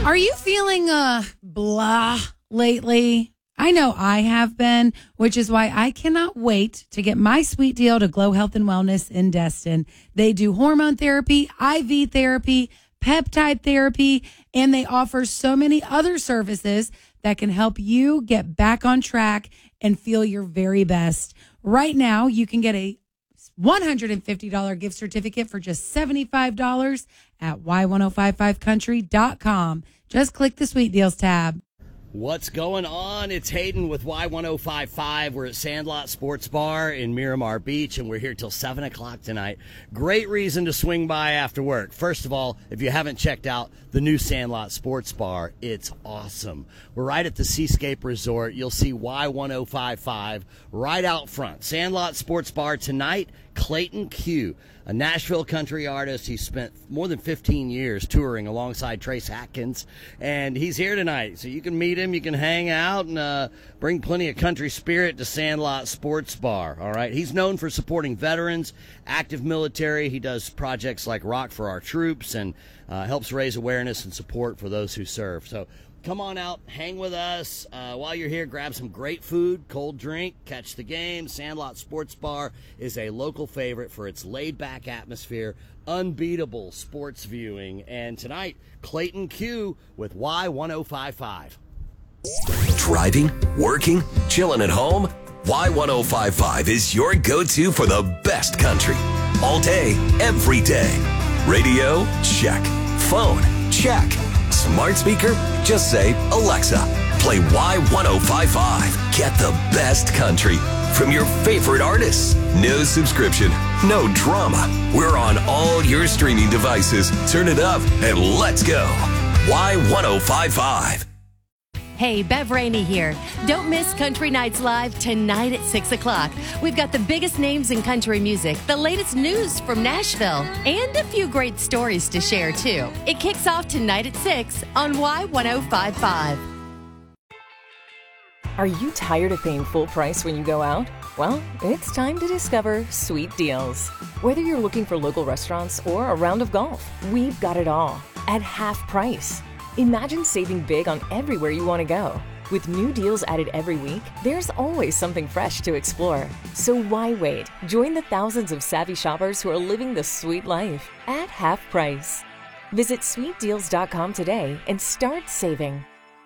Are you feeling blah lately? I know I have been, which is why I cannot wait to get my sweet deal to Glow Health and Wellness in Destin. They do hormone therapy, IV therapy, peptide therapy, and they offer so many other services that can help you get back on track and feel your very best. Right now, you can get a $150 gift certificate for just $75 at y1055country.com. Just click the Sweet Deals tab. What's going on? It's Hayden with Y1055. We're at Sandlot Sports Bar in Miramar Beach, and we're here till 7 o'clock tonight. Great reason to swing by after work. First of all, if you haven't checked out the new Sandlot Sports Bar, it's awesome. We're right at the Seascape Resort. You'll see Y1055 right out front. Sandlot Sports Bar tonight, Clayton Q, a Nashville country artist. He spent more than 15 years touring alongside Trace Atkins, and he's here tonight. So you can meet him, you can hang out, and bring plenty of country spirit to Sandlot Sports Bar, all right? He's known for supporting veterans, active military. He does projects like Rock for Our Troops and helps raise awareness and support for those who serve. So come on out, hang with us. While you're here, grab some great food, cold drink, catch the game. Sandlot Sports Bar is a local favorite for its laid-back atmosphere, unbeatable sports viewing. And tonight, Clayton Q with Y1055. Driving, working, chilling at home? Y1055 is your go-to for the best country. All day, every day. Radio? Check. Phone? Check. Smart speaker? Just say, Alexa, play Y1055. Get the best country from your favorite artists. No subscription, no drama. We're on all your streaming devices. Turn it up and let's go. Y1055. Hey, Bev Rainey here. Don't miss Country Nights Live tonight at 6 o'clock. We've got the biggest names in country music, the latest news from Nashville, and a few great stories to share, too. It kicks off tonight at 6 on Y1055. Are you tired of paying full price when you go out? Well, it's time to discover Sweet Deals. Whether you're looking for local restaurants or a round of golf, we've got it all at half price. Imagine saving big on everywhere you want to go. With new deals added every week, there's always something fresh to explore. So why wait? Join the thousands of savvy shoppers who are living the sweet life at half price. Visit sweetdeals.com today and start saving.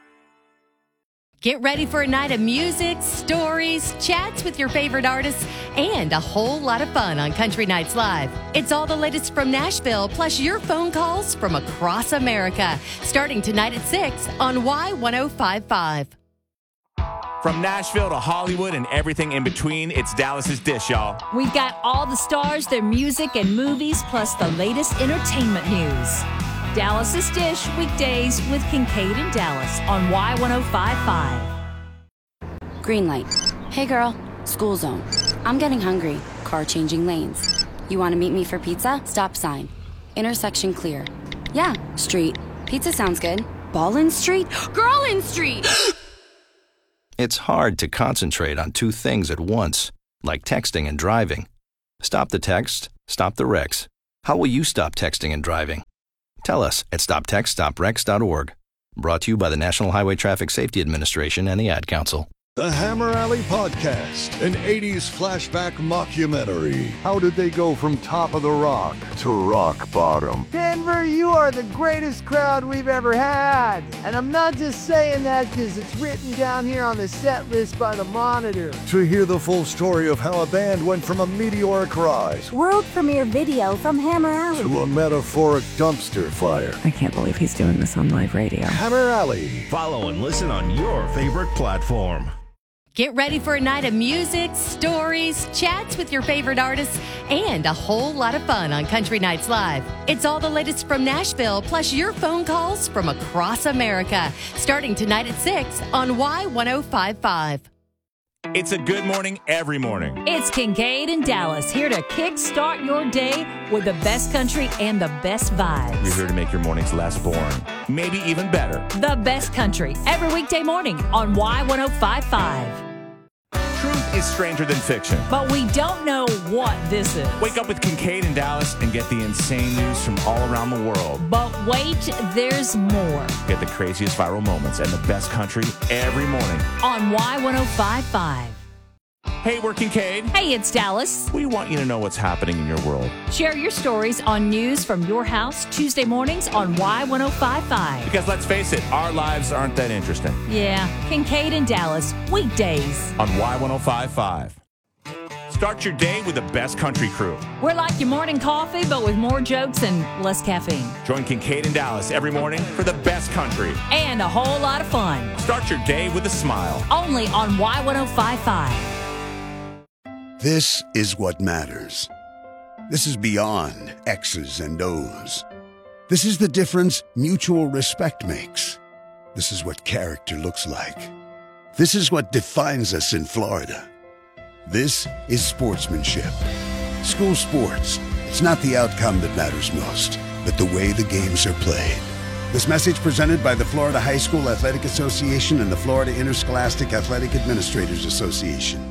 Get ready for a night of music, stories, chats with your favorite artists, and a whole lot of fun on Country Nights Live. It's all the latest from Nashville, plus your phone calls from across America, starting tonight at 6 on Y1055. From Nashville to Hollywood and everything in between, it's Dallas's Dish, y'all. We've got all the stars, their music and movies, plus the latest entertainment news. Dallas's Dish, weekdays with Kincaid and Dallas on Y1055. Green light. Hey girl, school zone. I'm getting hungry. Car changing lanes. You want to meet me for pizza? Stop sign. Intersection clear. Yeah, street. Pizza sounds good. Ball in street? Girl in street! It's hard to concentrate on two things at once, like texting and driving. Stop the text, stop the wrecks. How will you stop texting and driving? Tell us at stoptextstoprex.org. Brought to you by the National Highway Traffic Safety Administration and the Ad Council. The Hammer Alley Podcast, an 80s flashback mockumentary. How did they go from top of the rock to rock bottom? Denver, you are the greatest crowd we've ever had. And I'm not just saying that because it's written down here on the set list by the Monitor. To hear the full story of how a band went from a meteoric rise, world premiere video from Hammer Alley, to a metaphoric dumpster fire. I can't believe he's doing this on live radio. Hammer Alley. Follow and listen on your favorite platform. Get ready for a night of music, stories, chats with your favorite artists, and a whole lot of fun on Country Nights Live. It's all the latest from Nashville, plus your phone calls from across America, starting tonight at 6 on Y1055. It's a good morning every morning. It's Kincaid and Dallas here to kickstart your day with the best country and the best vibes. We're here to make your mornings less boring, maybe even better. The best country every weekday morning on Y1055. Truth is stranger than fiction. But we don't know what this is. Wake up with Kincaid and Dallas and get the insane news from all around the world. But wait, there's more. Get the craziest viral moments and the best country every morning On Y1055. Hey, we're Kincaid. Hey, it's Dallas. We want you to know what's happening in your world. Share your stories on news from your house Tuesday mornings on Y1055. Because let's face it, our lives aren't that interesting. Yeah, Kincaid and Dallas, weekdays On Y1055. Start your day with the best country crew. We're like your morning coffee, but with more jokes and less caffeine. Join Kincaid and Dallas every morning for the best country. And a whole lot of fun. Start your day with a smile. Only on Y1055. This is what matters. This is beyond X's and O's. This is the difference mutual respect makes. This is what character looks like. This is what defines us in Florida. This is sportsmanship. School sports. It's not the outcome that matters most, but the way the games are played. This message presented by the Florida High School Athletic Association and the Florida Interscholastic Athletic Administrators Association.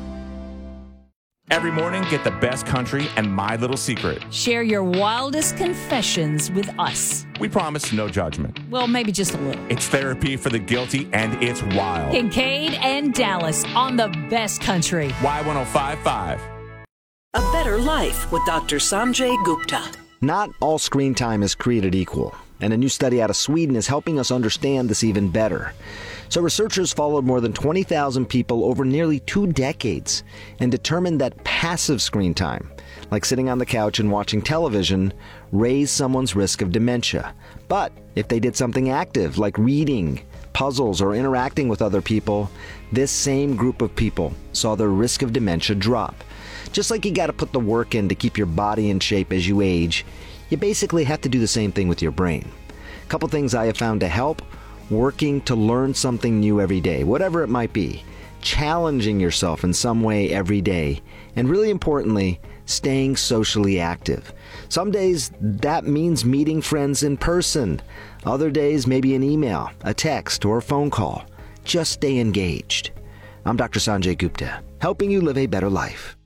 Every morning, get the best country and my little secret. Share your wildest confessions with us. We promise no judgment. Well, maybe just a little. It's therapy for the guilty, and it's wild. Kincaid and Dallas on the best country. Y1055. A Better Life with Dr. Sanjay Gupta. Not all screen time is created equal, and a new study out of Sweden is helping us understand this even better. So researchers followed more than 20,000 people over nearly 2 decades and determined that passive screen time, like sitting on the couch and watching television, raised someone's risk of dementia. But if they did something active, like reading, puzzles, or interacting with other people, this same group of people saw their risk of dementia drop. Just like you got to put the work in to keep your body in shape as you age, you basically have to do the same thing with your brain. A couple things I have found to help: working to learn something new every day, whatever it might be, challenging yourself in some way every day, and really importantly, staying socially active. Some days that means meeting friends in person. Other days, maybe an email, a text, or a phone call. Just stay engaged. I'm Dr. Sanjay Gupta, helping you live a better life.